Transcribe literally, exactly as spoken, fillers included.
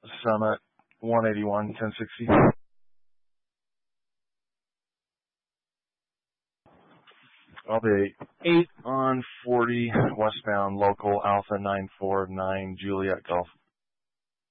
Summit one eighty-one, ten sixty. I'll be eight on forty, westbound local, Alpha nine four nine, Juliet Golf.